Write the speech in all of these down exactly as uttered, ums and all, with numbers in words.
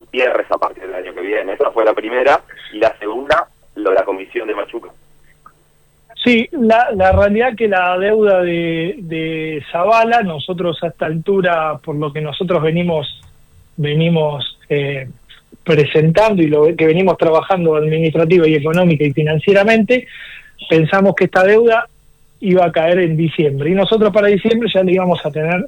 cierres a partir del año que viene. Esa fue la primera. Y la segunda, lo de la comisión de Machuca. Sí, la, la realidad que la deuda de, de Zavala, nosotros a esta altura, por lo que nosotros venimos venimos eh, presentando y lo que venimos trabajando administrativa y económica y financieramente, pensamos que esta deuda iba a caer en diciembre. Y nosotros para diciembre ya le íbamos a tener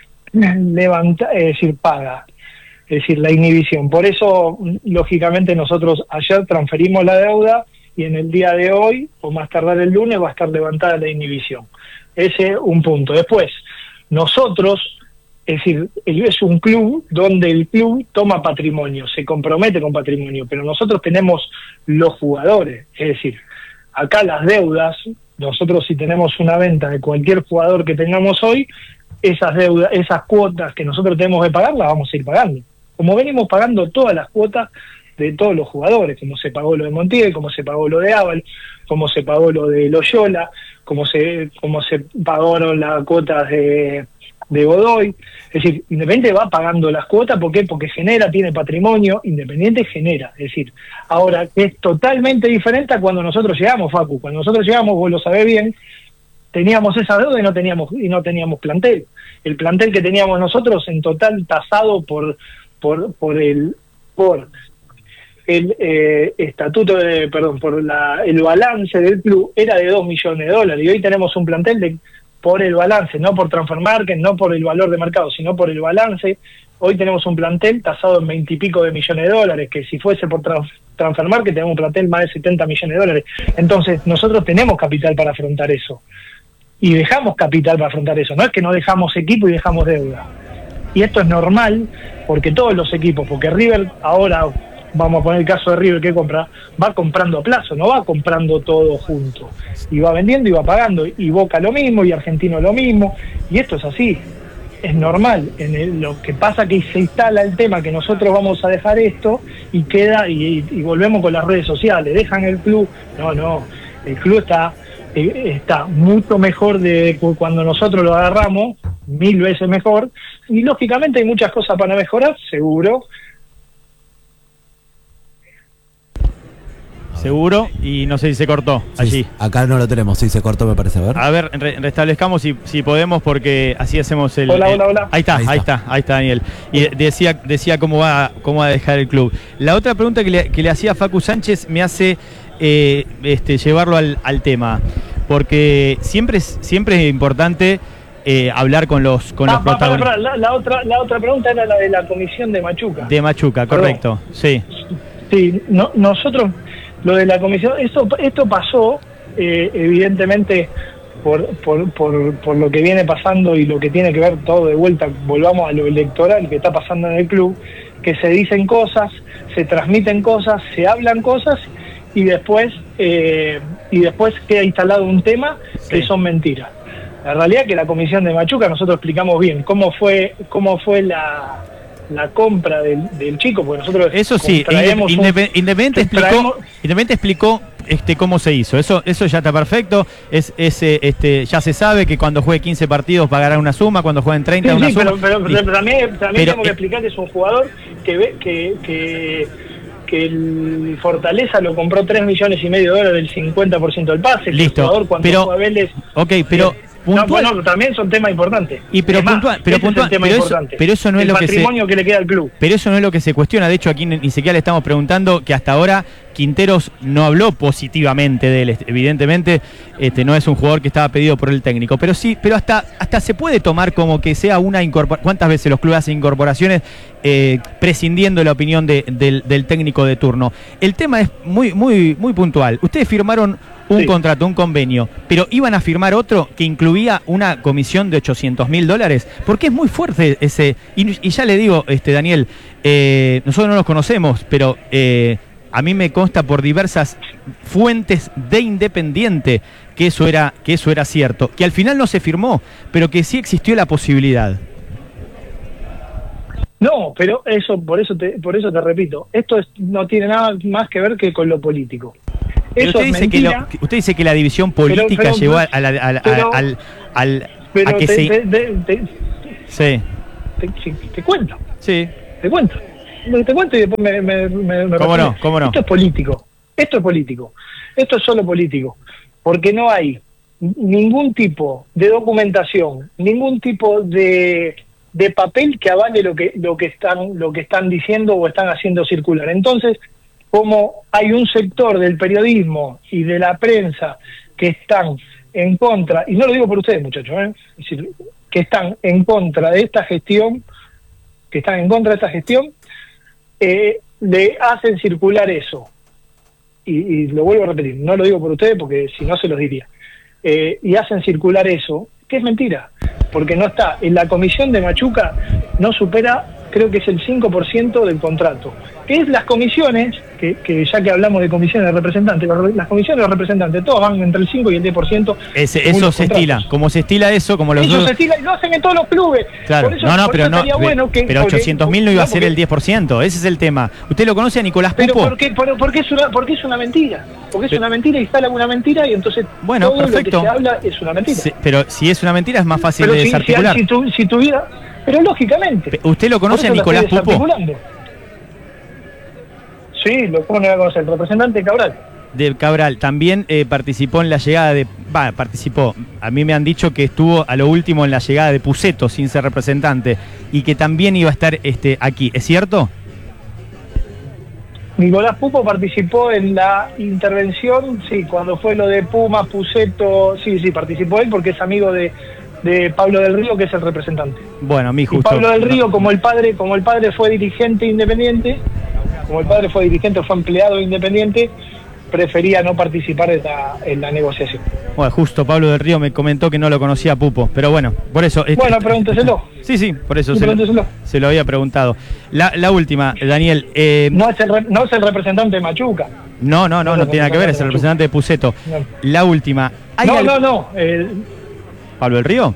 levanta, es decir, paga, es decir, la inhibición. Por eso, lógicamente, nosotros ayer transferimos la deuda y en el día de hoy, o más tardar el lunes, va a estar levantada la inhibición. Ese es un punto. Después, nosotros, es decir, es un club donde el club toma patrimonio, se compromete con patrimonio, pero nosotros tenemos los jugadores. Es decir, acá las deudas, nosotros si tenemos una venta de cualquier jugador que tengamos hoy, esas deudas, esas cuotas que nosotros tenemos que pagar, las vamos a ir pagando. Como venimos pagando todas las cuotas de todos los jugadores, como se pagó lo de Montiel, como se pagó lo de Ábal, como se pagó lo de Loyola, como se como se pagaron las cuotas de, de Godoy. Es decir, Independiente va pagando las cuotas, ¿por qué? Porque genera, tiene patrimonio, Independiente genera. Es decir, ahora es totalmente diferente a cuando nosotros llegamos, Facu. Cuando nosotros llegamos, vos lo sabés bien, teníamos esa deuda y no teníamos y no teníamos plantel. El plantel que teníamos nosotros en total tasado por por por el por el eh, estatuto de, perdón, por la, el balance del club era de dos millones de dólares y hoy tenemos un plantel de por el balance, no por transfer market, no por el valor de mercado, sino por el balance. Hoy tenemos un plantel tasado en veintipico de millones de dólares, que si fuese por trans, transfer market tenemos un plantel más de setenta millones de dólares. Entonces nosotros tenemos capital para afrontar eso y dejamos capital para afrontar eso, no es que no dejamos equipo y dejamos deuda. Y esto es normal porque todos los equipos, porque River ahora, vamos a poner el caso de River que compra, va comprando a plazo, no va comprando todo junto. Y va vendiendo y va pagando. Y Boca lo mismo, y Argentino lo mismo. Y esto es así. Es normal. En el, lo que pasa que se instala el tema que nosotros vamos a dejar esto y queda, y, y volvemos con las redes sociales. Dejan el club. No, no. El club está, está mucho mejor de cuando nosotros lo agarramos, mil veces mejor. Y lógicamente hay muchas cosas para mejorar, seguro. Seguro, y no sé si se cortó Sí, allí. Acá no lo tenemos, sí se cortó, me parece. A ver. A ver, re restablezcamos si, si podemos, porque así hacemos el... Hola, el, hola, hola. Ahí está, ahí, Ahí está. está, ahí está, Daniel. Y decía, decía cómo va, cómo va a dejar el club. La otra pregunta que le, que le hacía Facu Sánchez me hace eh, este, llevarlo al, al tema, porque siempre es, siempre es importante eh, hablar con los, con ah, los para, protagonistas. para, para. La, la, otra, la otra pregunta era la de la comisión de Machuca. De Machuca, correcto, Perdón. sí. Sí, no, nosotros, lo de la comisión, esto, esto pasó, eh, evidentemente, por, por, por, por lo que viene pasando y lo que tiene que ver todo de vuelta, volvamos a lo electoral que está pasando en el club, que se dicen cosas, se transmiten cosas, se hablan cosas y después, eh, y después queda instalado un tema que Sí. son mentiras. La realidad es que la comisión de Machuca nosotros explicamos bien cómo fue, cómo fue la... la compra del, del chico, porque nosotros Eso sí, traemos Indep un, Independiente explicó, traemos, Independiente explicó este cómo se hizo. Eso eso ya está perfecto. Es ese este ya se sabe que cuando juegue quince partidos pagará una suma, cuando jueguen treinta sí, una sí, suma. pero, pero, pero también, también pero, tengo que eh, explicar que es un jugador que ve que, que que el Fortaleza lo compró tres millones y medio de dólares, el cincuenta por ciento del pase. Listo, el jugador cuando pero fue a Vélez, ok, pero eh, puntual, no, bueno, también son temas importantes. y pero Es más, puntual, pero ese es el puntual, tema pero, eso, importante. pero eso no es el lo que se patrimonio que le queda al club. Pero eso no es lo que se cuestiona. De hecho, aquí ni siquiera le estamos preguntando, que hasta ahora Quinteros no habló positivamente de él. Evidentemente, este no es un jugador que estaba pedido por el técnico. Pero sí, pero hasta, hasta se puede tomar como que sea una incorporación. ¿Cuántas veces los clubes hacen incorporaciones eh, prescindiendo de la opinión de, del, del técnico de turno? El tema es muy, muy, muy puntual. Ustedes firmaron un Sí. contrato, un convenio, pero iban a firmar otro que incluía una comisión de ochocientos mil dólares, porque es muy fuerte ese, y, y ya le digo, este Daniel, eh, nosotros no los conocemos, pero eh, a mí me consta por diversas fuentes de Independiente que eso era, que eso era cierto, que al final no se firmó, pero que sí existió la posibilidad. No, pero eso, por eso te, por eso te repito, esto es, no tiene nada más que ver que con lo político. Pero Eso usted es dice, que lo, mentira, usted dice que la división política pero- pero- llevó a, la- a la- pero- al, al, pero a que te, se... te, te, te, Sí, te, te- te cuento, sí. te cuento. te cuento y después me... me, me, me ¿Cómo no? ¿Cómo no? Esto es político, esto es político, esto es solo político, porque no hay ningún tipo de documentación, ningún tipo de, de papel que avale lo que, lo que están, lo que están diciendo o están haciendo circular. Entonces, como hay un sector del periodismo y de la prensa que están en contra, y no lo digo por ustedes, muchachos, ¿eh? Es decir, que están en contra de esta gestión, que están en contra de esta gestión, eh, le hacen circular eso. Y, y lo vuelvo a repetir, no lo digo por ustedes porque si no se los diría. Eh, y hacen circular eso, que es mentira, porque no está, en la comisión de Machuca no supera, creo que es el cinco por ciento del contrato, que es las comisiones, que, que ya que hablamos de comisiones de representantes, las comisiones de representantes, todos van entre el cinco y el diez por ciento. Ese, eso se estila, como se estila eso, como los eso dos... se estila y lo hacen en todos los clubes. Claro, por eso, no, no, por pero eso no, estaría bueno que, pero porque, ochocientos mil no iba a no, ser porque, el diez por ciento, ese es el tema. ¿Usted lo conoce a Nicolás Pupo? Pero porque, por, porque, es una, porque es una mentira, porque es pero, una mentira, instala una mentira y entonces bueno, todo perfecto. lo que se habla es una mentira. Sí, pero si es una mentira es más fácil pero de si, desarticular. Si, si, tu, si tuviera, pero lógicamente. ¿Usted lo conoce a Nicolás Pupo? Sí, lo pone a conocer, el representante Cabral. De Cabral, también eh, participó en la llegada de... Va, participó. A mí me han dicho que estuvo a lo último en la llegada de Pusetto sin ser representante y que también iba a estar este aquí. ¿Es cierto? Nicolás Pupo participó en la intervención, sí, cuando fue lo de Puma, Pusetto, sí, sí, participó él porque es amigo de, de Pablo del Río, que es el representante. Bueno, mi justo. Y Pablo del Río, como el padre, como el padre fue dirigente independiente, como el padre fue dirigente, fue empleado independiente, prefería no participar en la, en la negociación. Bueno, justo Pablo del Río me comentó que no lo conocía a Pupo, pero bueno, por eso... Bueno, pregúnteselo. Sí, sí, por eso sí, se, lo, se lo había preguntado. La, la última, Daniel... Eh, no, es el, no es el representante de Machuca. No, no, no, no, no tiene nada que ver, es el representante de Pusetto. No. La última... ¿hay no, no, no, el... ¿Pablo del Río?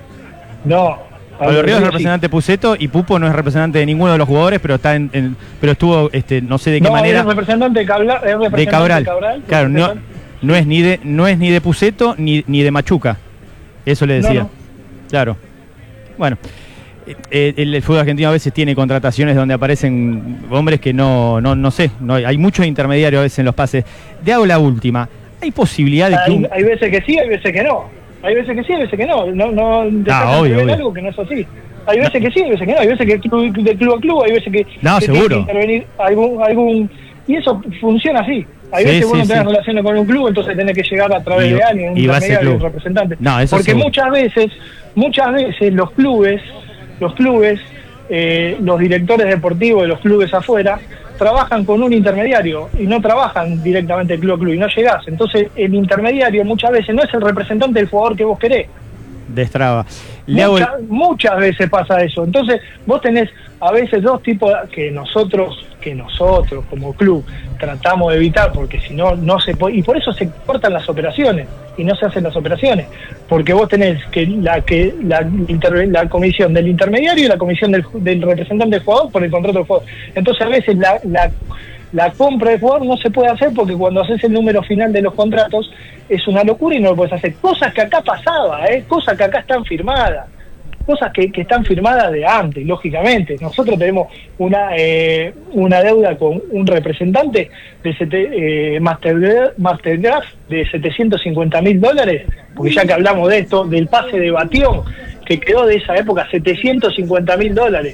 No. Pablo del Río es representante de Pusetto y Pupo no es representante de ninguno de los jugadores, pero está en, en pero estuvo, este, no sé de qué no, manera. Es representante de Cabral, es representante de Cabral. De Cabral claro, no, no es ni de, no es ni de Pusetto ni, ni de Machuca. Eso le decía. No, no. Claro. Bueno, eh, el, el fútbol argentino a veces tiene contrataciones donde aparecen hombres que no, no, no sé, no hay, hay muchos intermediarios a veces en los pases. Te hago la última. ¿Hay posibilidad de que hay, un... hay veces que sí, hay veces que no. Hay veces que sí, hay veces que no. No, no ah, obvio, obvio. Algo que no es así. Hay veces que sí, hay veces que no. Hay veces que club, de club a club, hay veces que, no, que seguro. tiene que intervenir algún, algún... Y eso funciona así. Hay sí, veces que sí, vos no tenés sí. relaciones con un club, entonces tenés que llegar a través y, de alguien, un intermediario, un representante. No, eso Porque seguro. muchas veces, muchas veces los clubes, los clubes, eh, los directores deportivos de los clubes afuera, trabajan con un intermediario y no trabajan directamente el club a club y no llegás. Entonces el intermediario muchas veces no es el representante del jugador que vos querés. Destraba. Mucha, el... Muchas veces pasa eso. Entonces vos tenés a veces dos tipos que nosotros, que nosotros como club tratamos de evitar, porque si no, no se puede, y por eso se cortan las operaciones y no se hacen las operaciones, porque vos tenés que la que la, inter, la comisión del intermediario y la comisión del, del representante del jugador por el contrato del jugador. Entonces a veces la, la La compra del jugador no se puede hacer porque cuando haces el número final de los contratos es una locura y no lo puedes hacer. Cosas que acá pasaba, ¿eh? Cosas que acá están firmadas. Cosas que, que están firmadas de antes, lógicamente. Nosotros tenemos una eh, una deuda con un representante de sete, eh, Mastergraph, Mastergraph de setecientos cincuenta mil dólares, porque ya que hablamos de esto, del pase de Batión, que quedó de esa época setecientos cincuenta mil dólares.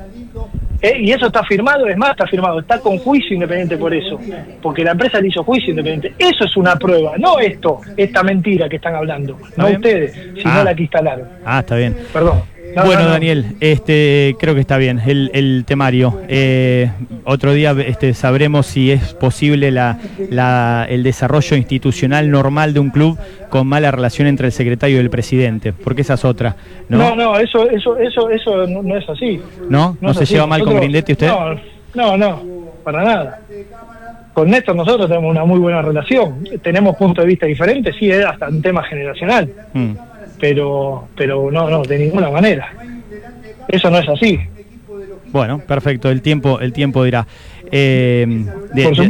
Eh, y eso está firmado, es más, está firmado, está con juicio independiente por eso, porque la empresa le hizo juicio independiente. Eso es una prueba, no esto, esta mentira que están hablando, no bien? Ustedes, sino ah. la que instalaron. Ah, está bien. Perdón. No, bueno, no, no. Daniel, este, creo que está bien el, el temario. Eh, otro día este, sabremos si es posible la, la, el desarrollo institucional normal de un club con mala relación entre el secretario y el presidente, porque esa es otra. No, no, no eso, eso, eso, eso no, no es así. ¿No? ¿No, ¿No se así. lleva mal Nosotros, con Grindetti usted? No, no, no, para nada. Con Néstor nosotros tenemos una muy buena relación. Tenemos puntos de vista diferentes, sí, es hasta un tema generacional. Mm. Pero pero no, no, de ninguna manera. Eso no es así. Bueno, perfecto, el tiempo el tiempo dirá. Eh, de, Por supuesto. De,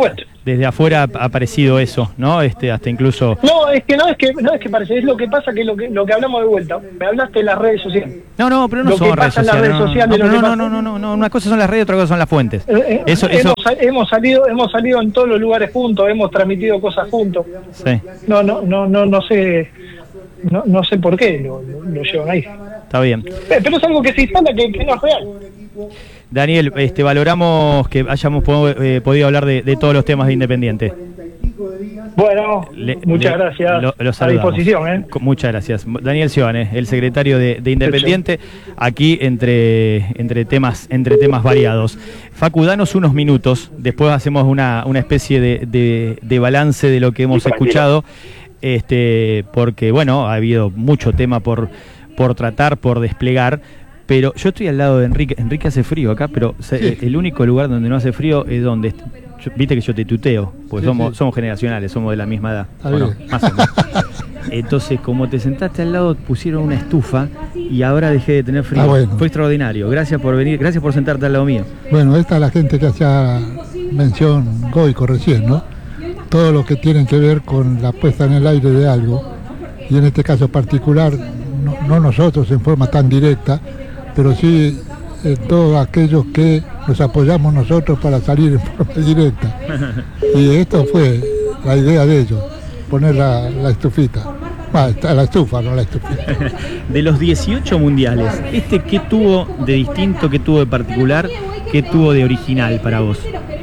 desde afuera ha parecido eso, ¿no? Este, hasta incluso... No, es que no es que no es que parece, es lo que pasa que lo que lo que hablamos de vuelta. Me hablaste de las redes sociales. No, no, pero no lo son que redes pasa en las sociales. redes No, sociales, no, lo que no, no, pasa- no, no, no, no, una cosa son las redes, otra cosa son las fuentes. Eh, eh, Eso, hemos, eso... hemos salido hemos salido en todos los lugares juntos, hemos transmitido cosas juntos. Sí, No, no, no, no, no sé, no, no sé por qué lo, lo, lo llevan ahí. está bien. Eh, Pero es algo que se instala que, que no es real. Daniel, este, valoramos que hayamos po- eh, podido hablar de, de todos los temas de Independiente. Bueno, Le- muchas le- gracias. lo- lo a saludamos. disposición, ¿eh? Con- Muchas gracias. Daniel Cione, el secretario de, de Independiente, aquí entre, entre, temas, entre temas variados. Facu, danos unos minutos, después hacemos una, una especie de, de, de balance de lo que hemos Sí, tranquilo. escuchado, este, porque bueno, ha habido mucho tema por, por tratar, por desplegar. Pero yo estoy al lado de Enrique. Enrique hace frío acá, pero se- Sí. el único lugar donde no hace frío es donde... est- yo- Viste que yo te tuteo, pues Sí, somos, sí. somos generacionales, somos de la misma edad. Está ¿o no? bien. Más o menos. Entonces, como te sentaste al lado, pusieron una estufa y ahora dejé de tener frío. Ah, bueno. Fue extraordinario. Gracias por venir, gracias por sentarte al lado mío. Bueno, esta es la gente que hacía mención Goico recién, ¿no? Todo lo que tiene que ver con la puesta en el aire de algo, y en este caso particular, no, no nosotros en forma tan directa, pero sí eh, todos aquellos que nos apoyamos nosotros para salir en forma directa. Y esto fue la idea de ellos, poner la, la estufita. Ah, está la estufa, no la estufita. De los dieciocho mundiales, ¿este qué tuvo de distinto, qué tuvo de particular, qué tuvo de original para vos?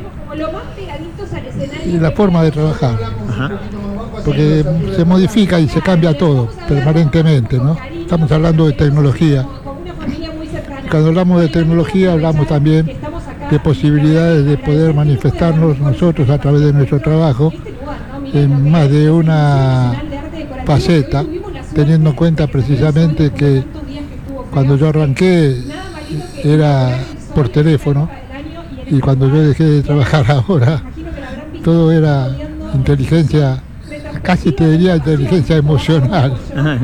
Y la forma de trabajar, Ajá. porque se modifica y se cambia todo permanentemente, ¿no? Estamos hablando de tecnología. Cuando hablamos de tecnología hablamos también de posibilidades de poder manifestarnos nosotros a través de nuestro trabajo en más de una faceta, teniendo en cuenta precisamente que cuando yo arranqué era por teléfono y cuando yo dejé de trabajar ahora todo era inteligencia, casi te diría inteligencia emocional.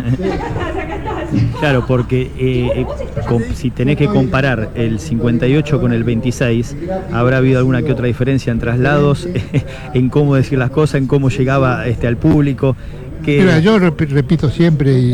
Claro, porque eh, eh, com- si tenés que comparar el cincuenta y ocho con el veintiséis, habrá habido alguna que otra diferencia en traslados, en cómo decir las cosas, en cómo llegaba este al público. Que... Mira, yo rep- repito siempre y,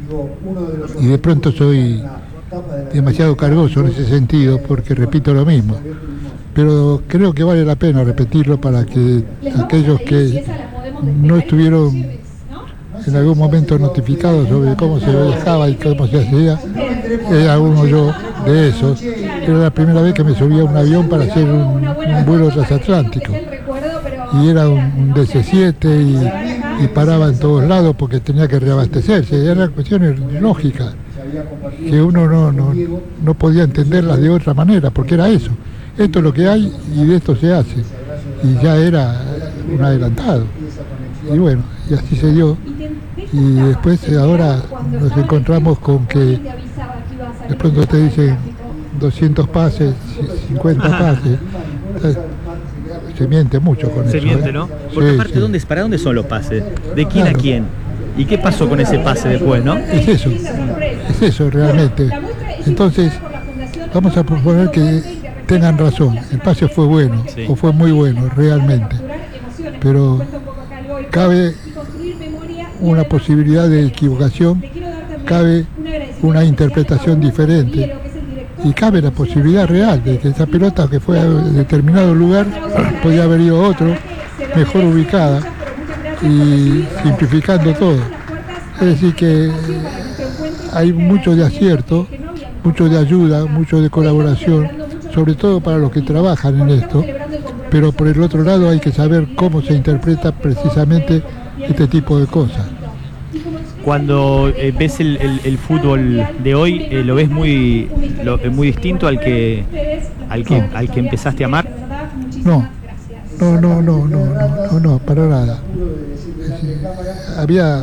y de pronto soy demasiado cargoso en ese sentido porque repito lo mismo, pero creo que vale la pena repetirlo para que aquellos que no estuvieron en algún momento notificados sobre cómo se viajaba y cómo se hacía, era uno yo de esos. Era la primera vez que me subía a un avión para hacer un, un vuelo transatlántico y era un, un D C siete y, y paraba en todos lados porque tenía que reabastecerse. Eran cuestiones lógicas que uno no, no, no podía entenderlas de otra manera, porque era eso. Esto es lo que hay y de esto se hace. Y ya era un adelantado. Y bueno, y así se dio. Y después ahora nos encontramos con que de pronto te dicen doscientos pases, cincuenta pases. Se miente mucho con Se eso. miente, ¿eh? ¿no? Porque Sí, aparte, sí. ¿dónde, ¿para dónde son los pases? ¿De quién Claro. a quién? ¿Y qué pasó con ese pase después, no? Es eso, es eso realmente. Entonces, vamos a proponer que tengan razón. El pase fue bueno, Sí. o fue muy bueno, realmente. Pero cabe una posibilidad de equivocación, cabe una interpretación diferente y cabe la posibilidad real de que esa pelota que fue a determinado lugar podía haber ido a otro, mejor ubicada y simplificando todo. Es decir que hay mucho de acierto, mucho de ayuda, mucho de colaboración, sobre todo para los que trabajan en esto, pero por el otro lado hay que saber cómo se interpreta precisamente este tipo de cosas. Cuando eh, ves el, el- el fútbol de hoy, eh, ¿lo ves muy lo- eh, muy distinto al que al que No. al que empezaste a amar? No, no, no, no, no, no, no, no, para nada. Es decir, había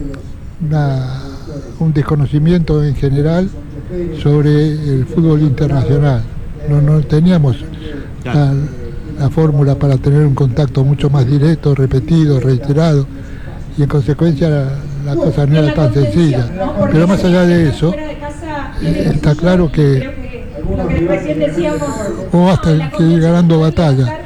una- un desconocimiento en general sobre el fútbol internacional. No, no teníamos la, la fórmula para tener un contacto mucho más directo, repetido, reiterado, y en consecuencia la, la cosa no era tan sencilla. Pero más allá de eso, eh, está claro que o hasta que ir ganando batalla,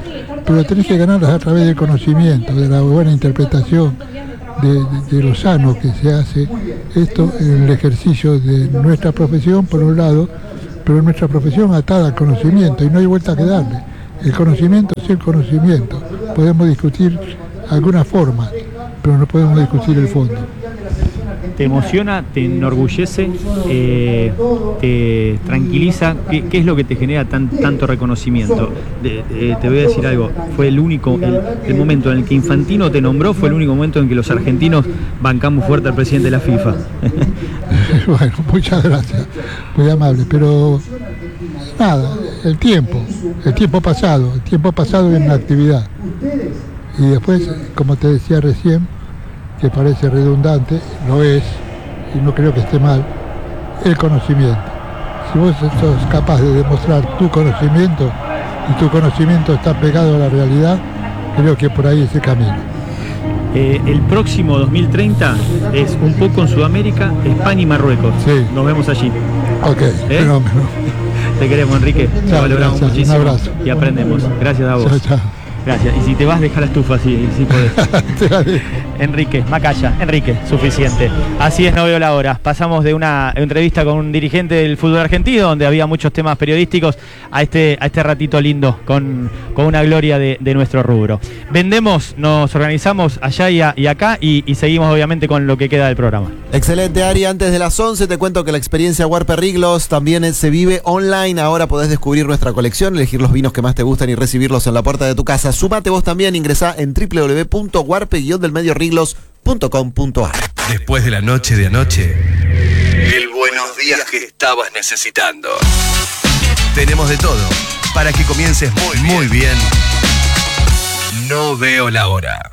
pero tenés que ganarlas a través del conocimiento, de la buena interpretación, de, de, de lo sano que se hace esto en el ejercicio de nuestra profesión, por un lado, pero nuestra profesión atada al conocimiento y no hay vuelta que darle. El conocimiento es el conocimiento. Podemos discutir alguna forma, pero no podemos discutir el fondo. ¿Te emociona, te enorgullece, eh, te tranquiliza? ¿Qué, qué es lo que te genera tan, tanto reconocimiento? De, de, te voy a decir algo, fue el único, el, el momento en el que Infantino te nombró, fue el único momento en que los argentinos bancamos fuerte al presidente de la FIFA. Bueno, muchas gracias, muy amable, pero nada, el tiempo, el tiempo pasado, el tiempo pasado en la actividad. Y después, como te decía recién, que parece redundante, lo es, y no creo que esté mal, el conocimiento. Si vos sos capaz de demostrar tu conocimiento, y tu conocimiento está pegado a la realidad, creo que por ahí es el camino. Eh, el próximo dos mil treinta es un poco en Sudamérica, España y Marruecos. Sí. Nos vemos allí. Ok, ¿Eh? fenómeno. Te queremos, Enrique. Te Chao, valoramos gracias, muchísimo. Un abrazo. Y aprendemos. Gracias a vos. Chao, chao. Gracias. Y si te vas, deja la estufa si, si podés. Enrique, Macaya, Enrique, suficiente. Así es, no veo la hora. Pasamos de una entrevista con un dirigente del fútbol argentino, donde había muchos temas periodísticos, a este, a este ratito lindo, con, con una gloria de, de nuestro rubro. Vendemos, nos organizamos allá y, a, y acá, y, y seguimos obviamente con lo que queda del programa. Excelente, Ari. Antes de las once te cuento que la experiencia Warper Riglos también se vive online. Ahora podés descubrir nuestra colección, elegir los vinos que más te gustan y recibirlos en la puerta de tu casa. Súmate vos también, ingresá en w w w punto warpe guion del medio riglos punto com punto a r. Después de la noche de anoche, el buenos días que estabas necesitando. Tenemos de todo para que comiences muy bien. Muy bien. No veo la hora.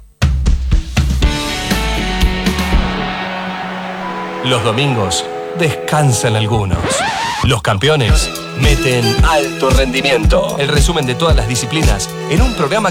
Los domingos descansan algunos. Los campeones meten alto rendimiento. El resumen de todas las disciplinas en un programa